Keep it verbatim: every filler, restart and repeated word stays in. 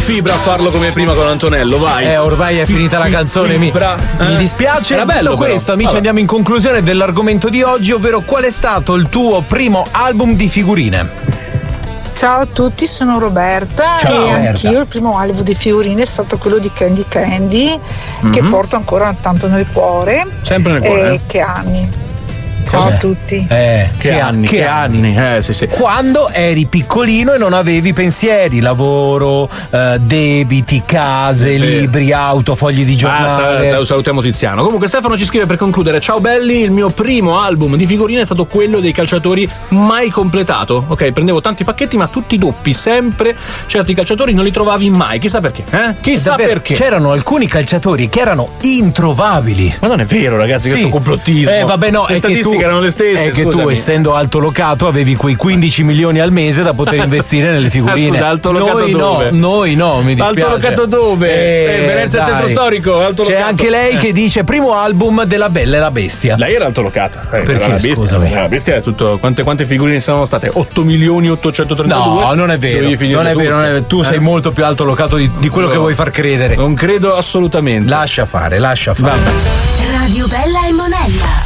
fibra a farlo come prima con Antonello, vai. Eh, ormai è finita la canzone, mi, eh? mi dispiace. Era bello, Detto questo, però. amici, Vabbè. andiamo in conclusione dell'argomento di oggi, ovvero qual è stato il tuo primo album di figurine? Ciao a tutti, sono Roberta. Ciao, e Roberta. anch'io il primo album di figurine è stato quello di Candy Candy, Mhm. che porto ancora tanto nel cuore. Sempre nel cuore, E eh? che anni. Ciao Cos'è? a tutti. Eh, Che, anni, che, anni. Eh, sì, sì. Quando eri piccolino e non avevi pensieri, lavoro, eh, debiti, case, È vero. libri, auto, fogli di giornale. Basta, salutiamo Tiziano. Comunque Stefano ci scrive per concludere: ciao belli, il mio primo album di figurine è stato quello dei calciatori mai completato. Ok, prendevo tanti pacchetti ma tutti doppi, sempre certi calciatori non li trovavi mai, chissà perché, eh? Chissà Davvero, perché. c'erano alcuni calciatori che erano introvabili. Ma non è vero, ragazzi, Sì. questo complottismo. Eh vabbè, no, le è che statistiche tu, erano le stesse. è che tu, scusami. essendo altolocato, avevi quei quindici milioni al mese da poter investire nelle figurine. Ah, scusa, altolocato noi dove? no, noi no, mi dispiace. Altolocato dove? Eh, Venezia dai. Centro Storico, altolocato. C'è anche lei Eh. che dice primo album della Bella e la Bestia. Lei era altolocata. Eh, Perché, era la bestia. scusami? La bestia è tutto. Quante, quante figurine sono state? otto milioni ottocentotrentadue? No, non è vero. Dovevi finirle Non è vero, tutte. non è vero. Tu Eh? sei molto più altolocato di, di quello No. che vuoi far credere. Non credo assolutamente. Lascia fare, lascia fare. Vabbè. Radio Bella